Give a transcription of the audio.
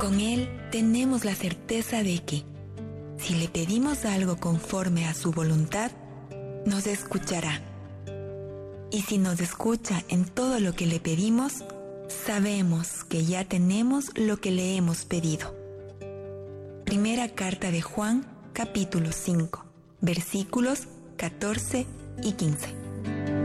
Con Él tenemos la certeza de que, si le pedimos algo conforme a su voluntad, nos escuchará. Y si nos escucha en todo lo que le pedimos, sabemos que ya tenemos lo que le hemos pedido. Primera carta de Juan, capítulo 5, versículos 14 y 15.